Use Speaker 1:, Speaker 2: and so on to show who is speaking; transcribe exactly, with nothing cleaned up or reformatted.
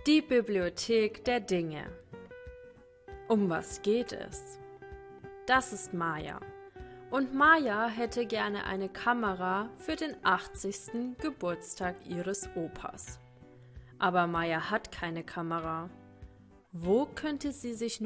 Speaker 1: Die Bibliothek der Dinge. Um was geht es? Das ist Maya. Und Maya hätte gerne eine Kamera für den achtzigsten Geburtstag ihres Opas. Aber Maya hat keine Kamera. Wo könnte sie sich